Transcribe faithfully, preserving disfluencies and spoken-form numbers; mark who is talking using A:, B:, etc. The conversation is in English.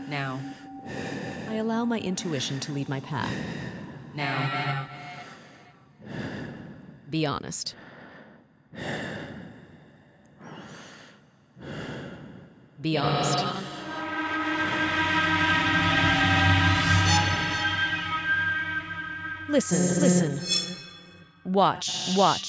A: Now.
B: I allow my intuition to lead my path.
A: Now.
B: Be honest. Be honest. Listen, listen. Watch, watch.